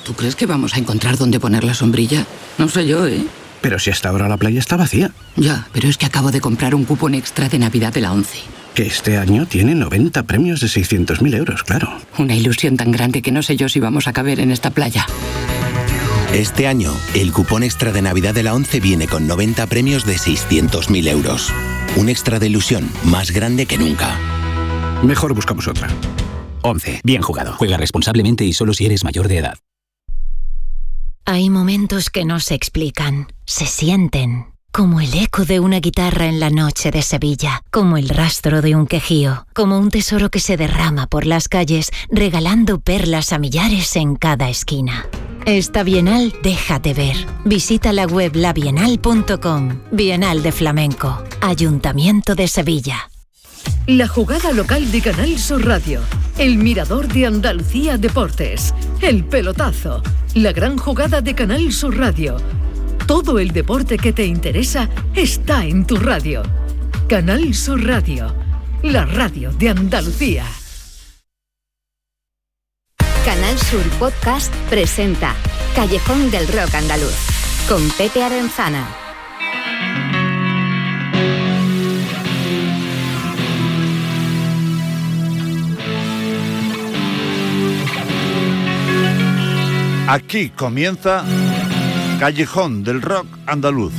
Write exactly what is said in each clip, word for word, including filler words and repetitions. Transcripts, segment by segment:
¿Tú crees que vamos a encontrar dónde poner la sombrilla? No sé yo, ¿eh? Pero si hasta ahora la playa está vacía. Ya, pero es que acabo de comprar un cupón extra de Navidad de la ONCE. Que este año tiene noventa premios de seiscientos mil euros, claro. Una ilusión tan grande que no sé yo si vamos a caber en esta playa. Este año, el cupón extra de Navidad de la ONCE viene con noventa premios de seiscientos mil euros. Un extra de ilusión más grande que nunca. Mejor buscamos otra. ONCE. Bien jugado. Juega responsablemente y solo si eres mayor de edad. Hay momentos que no se explican, se sienten. Como el eco de una guitarra en la noche de Sevilla, como el rastro de un quejío, como un tesoro que se derrama por las calles, regalando perlas a millares en cada esquina. Esta Bienal déjate ver. Visita la web la bienal punto com. Bienal de Flamenco. Ayuntamiento de Sevilla. La jugada local de Canal Sur Radio. El mirador de Andalucía Deportes. El pelotazo. La gran jugada de Canal Sur Radio. Todo el deporte que te interesa está en tu radio. Canal Sur Radio. La radio de Andalucía. Canal Sur Podcast presenta Callejón del Rock Andaluz con Pepe Arenzana. Aquí comienza Callejón del Rock Andaluz.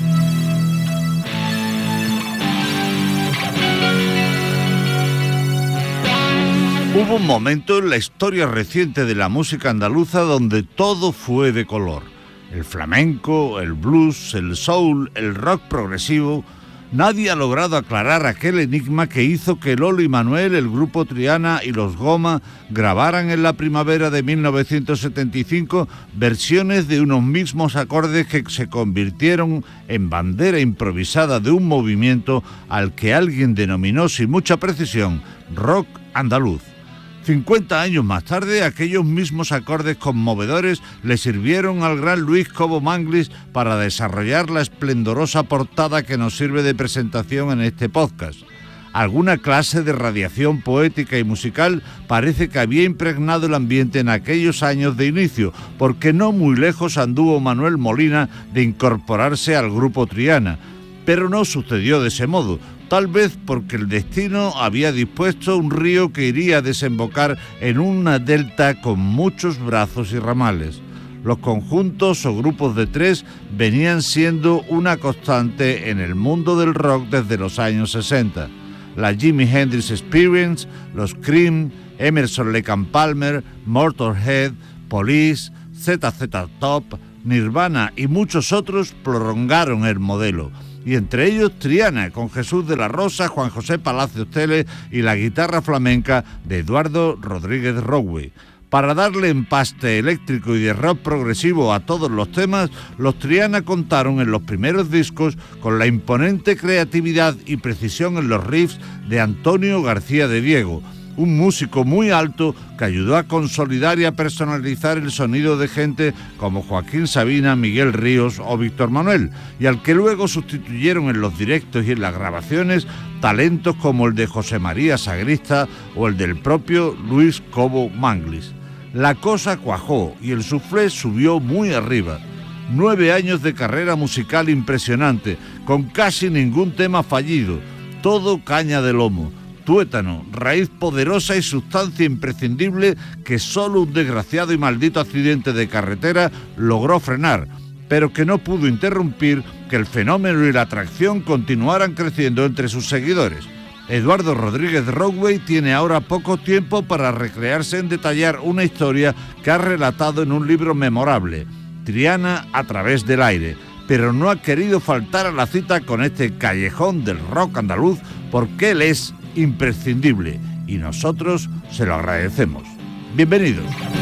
Hubo un momento en la historia reciente de la música andaluza donde todo fue de color. El flamenco, el blues, el soul, el rock progresivo. Nadie ha logrado aclarar aquel enigma que hizo que Lolo y Manuel, el grupo Triana y los Goma grabaran en la primavera de mil novecientos setenta y cinco versiones de unos mismos acordes que se convirtieron en bandera improvisada de un movimiento al que alguien denominó sin mucha precisión rock andaluz. cincuenta años más tarde, aquellos mismos acordes conmovedores le sirvieron al gran Luis Cobo Manglis para desarrollar la esplendorosa portada que nos sirve de presentación en este podcast. Alguna clase de radiación poética y musical parece que había impregnado el ambiente en aquellos años de inicio, porque no muy lejos anduvo Manuel Molina de incorporarse al grupo Triana. Pero no sucedió de ese modo, tal vez porque el destino había dispuesto un río que iría a desembocar en una delta con muchos brazos y ramales. Los conjuntos o grupos de tres venían siendo una constante en el mundo del rock desde los años sesenta. La Jimi Hendrix Experience, los Cream, Emerson Lake and Palmer, Motorhead, Police, Z Z Top, Nirvana y muchos otros prolongaron el modelo. Y entre ellos Triana, con Jesús de la Rosa, Juan José Palacios Tele y la guitarra flamenca de Eduardo Rodríguez Rowey. Para darle empaste eléctrico y de rock progresivo a todos los temas, los Triana contaron en los primeros discos con la imponente creatividad y precisión en los riffs de Antonio García de Diego, un músico muy alto que ayudó a consolidar y a personalizar el sonido de gente como Joaquín Sabina, Miguel Ríos o Víctor Manuel, y al que luego sustituyeron en los directos y en las grabaciones talentos como el de José María Sagrista o el del propio Luis Cobo Manglis. La cosa cuajó y el suflé subió muy arriba. Nueve años de carrera musical impresionante, con casi ningún tema fallido, todo caña de lomo. Tuétano, raíz poderosa y sustancia imprescindible que solo un desgraciado y maldito accidente de carretera logró frenar, pero que no pudo interrumpir que el fenómeno y la atracción continuaran creciendo entre sus seguidores. Eduardo Rodríguez Rowey tiene ahora poco tiempo para recrearse en detallar una historia que ha relatado en un libro memorable, Triana a través del aire, pero no ha querido faltar a la cita con este callejón del rock andaluz porque él es imprescindible y nosotros se lo agradecemos. Bienvenidos.